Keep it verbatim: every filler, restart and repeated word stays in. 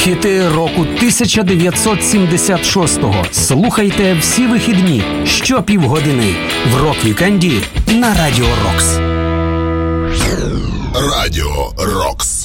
Хіти року тисяча дев'ятсот сімдесят шостого. Слухайте всі вихідні щопівгодини в Рок-вікенді на Радіо Рокс. Радіо Рокс.